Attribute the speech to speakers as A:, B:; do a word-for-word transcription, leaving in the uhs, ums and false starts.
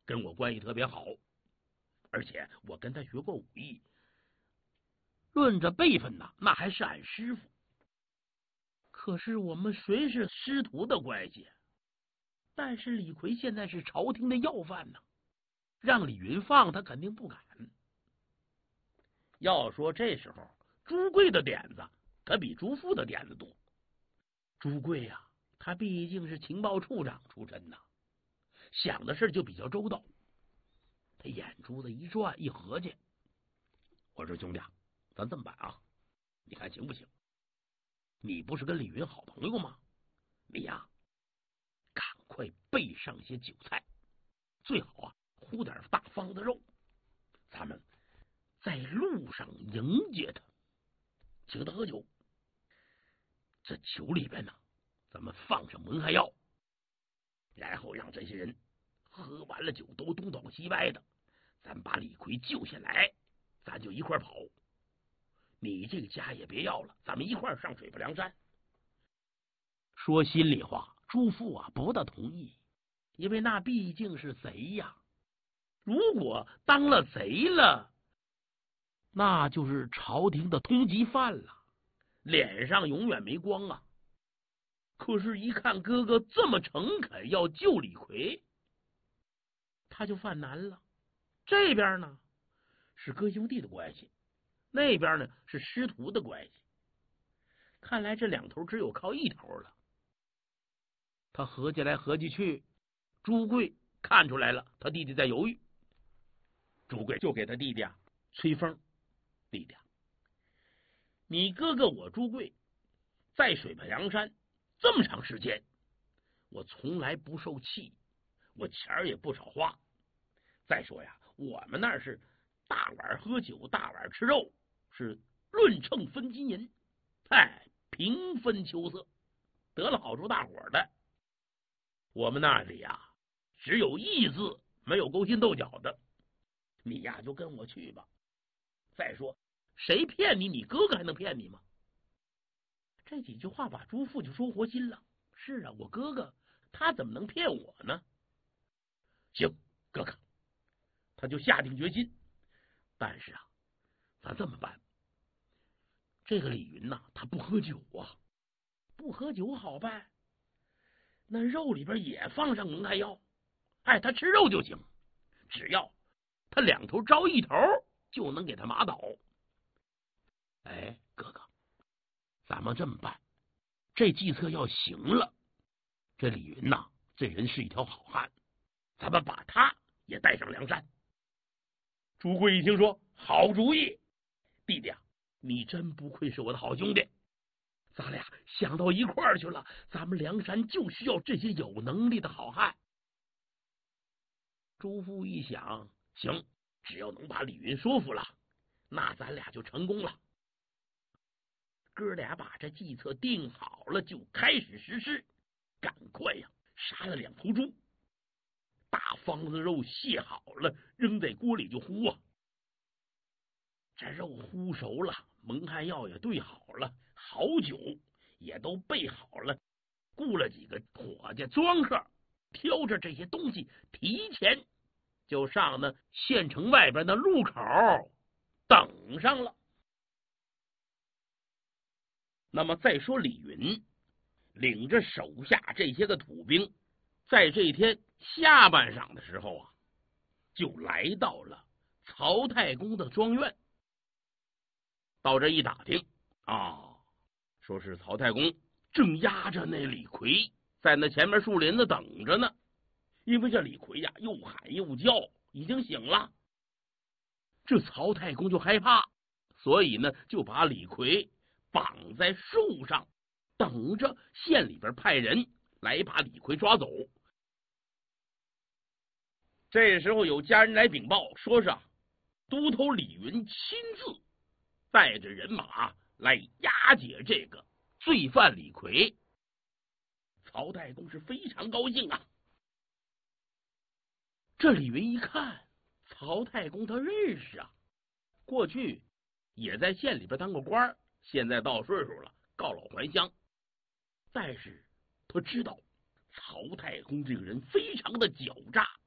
A: 跟我关系特别好，而且我跟他学过武艺，论着辈分呐，那还是俺师傅。可是我们虽是师徒的关系，但是李逵现在是朝廷的要犯呢，让李云放他肯定不敢。要说这时候朱贵的点子可比朱富的点子多。朱贵呀、啊，他毕竟是情报处长出身呐，想的事就比较周到。他眼珠子一转一合计，我说兄弟啊，咱这么办啊，你看行不行？你不是跟李云好朋友吗？你呀，赶快备上些酒菜，最好啊烀点大方子肉，咱们在路上迎接他，请他喝酒。这酒里边呢，咱们放上蒙汗药，然后让这些人喝完了酒都东倒西歪的，咱把李逵救下来，咱就一块跑。你这个家也别要了，咱们一块上水泊梁山。说心里话，朱富啊不大同意，因为那毕竟是贼呀。如果当了贼了，那就是朝廷的通缉犯了，脸上永远没光啊。可是，一看哥哥这么诚恳要救李逵，他就犯难了。这边呢是哥兄弟的关系，那边呢是师徒的关系，看来这两头只有靠一头了。他合计来合计去，朱贵看出来了，他弟弟在犹豫。朱贵就给他弟弟啊吹风，弟弟，你哥哥我朱贵在水泊梁山这么长时间，我从来不受气，我钱儿也不少花。再说呀，我们那是大碗喝酒，大碗吃肉，是论秤分金银，哎，平分秋色，得了好处大伙的。我们那里呀，只有义字，没有勾心斗角的。你呀，就跟我去吧。再说，谁骗你，你哥哥还能骗你吗？这几句话把朱富就说活心了。是啊，我哥哥他怎么能骗我呢？行，哥哥，他就下定决心。但是啊，咱这么办，这个李云呐、啊，他不喝酒啊，不喝酒好办。那肉里边也放上蒙汗药，哎，他吃肉就行，只要他两头招一头，就能给他麻倒。哎，哥哥，咱们这么办，这计策要行了，这李云呐、啊，这人是一条好汉，咱们把他也带上梁山。朱贵一听说，好主意，弟弟啊，你真不愧是我的好兄弟，咱俩想到一块儿去了，咱们梁山就需要这些有能力的好汉。朱富一想，行，只要能把李云说服了，那咱俩就成功了。哥俩把这计策定好了，就开始实施。赶快呀，杀了两头猪，大方子肉卸好了，扔在锅里就烀啊。这肉烀熟了，蒙汗药也兑好了，好酒也都备好了，雇了几个伙计庄客，挑着这些东西，提前就上那县城外边的路口等上了。那么再说李云领着手下这些个土兵，在这天下半晌的时候啊，就来到了曹太公的庄院。到这一打听啊，说是曹太公正押着那李逵在那前面树林子等着呢。因为这李逵呀、啊、又喊又叫，已经醒了。这曹太公就害怕，所以呢就把李逵绑在树上，等着县里边派人来把李逵抓走。这时候有家人来禀报，说是都头李云亲自带着人马来押解这个罪犯李逵。曹太公是非常高兴啊。这李云一看，曹太公他认识啊，过去也在县里边当过官，现在到岁数了，告老还乡。但是他知道曹太公这个人非常的狡诈，